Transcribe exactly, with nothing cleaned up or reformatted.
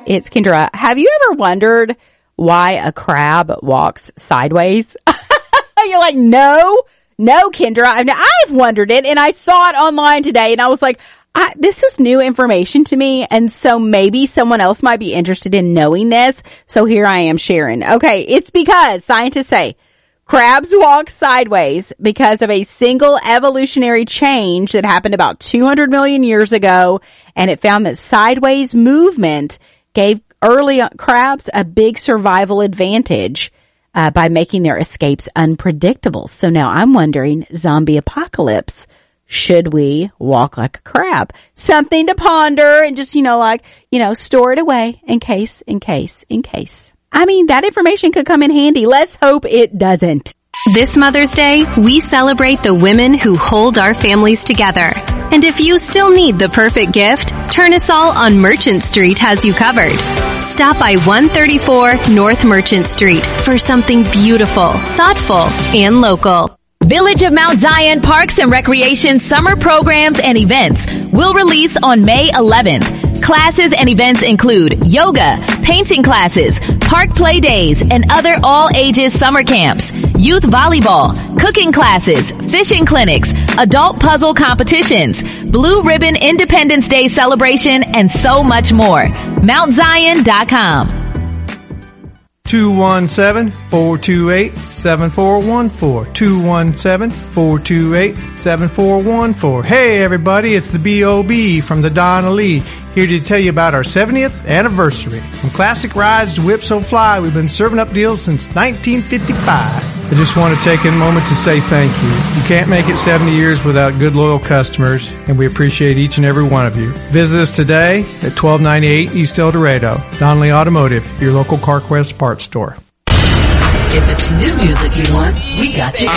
It's Kendra. Have you ever wondered why a crab walks sideways? You're like, no, no, Kendra. I mean, I've wondered it, and I saw it online today, and I was like, I, this is new information to me, and so maybe someone else might be interested in knowing this. So here I am sharing. Okay, it's because scientists say crabs walk sideways because of a single evolutionary change that happened about two hundred million years ago, and it found that sideways movement gave early crabs a big survival advantage uh, by making their escapes unpredictable. So now I'm wondering, zombie apocalypse, should we walk like a crab? Something to ponder and just, you know, like, you know, store it away in case, in case, in case. I mean, that information could come in handy. Let's hope it doesn't. This Mother's Day, we celebrate the women who hold our families together. And if you still need the perfect gift, Turnusol on Merchant Street has you covered. Stop by one thirty-four North Merchant Street for something beautiful, thoughtful, and local. Village of Mount Zion Parks and Recreation summer programs and events will release on May eleventh. Classes and events include yoga, painting classes, park play days, and other all-ages summer camps, youth volleyball, cooking classes, fishing clinics, adult puzzle competitions, Blue Ribbon Independence Day celebration, and so much more. Mount Zion dot com. two one seven, four two eight, seven four one four. two one seven, four two eight, seven four one four. Hey everybody, it's the B O B from the Donna Lee, here to tell you about our seventieth anniversary. From classic rides to Whip So Fly, we've been serving up deals since nineteen fifty-five. I just want to take a moment to say thank you. You can't make it seventy years without good, loyal customers, and we appreciate each and every one of you. Visit us today at twelve ninety-eight East El Dorado. Donnelly Automotive, your local CarQuest parts store. If it's new music you want, we got you